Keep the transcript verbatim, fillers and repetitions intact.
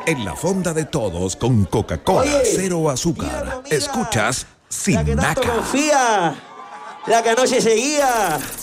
En la fonda de todos con Coca-Cola, Oye, cero azúcar. mira, mira. Escuchas La que Sin tanto Naca. confía, la que anoche seguía.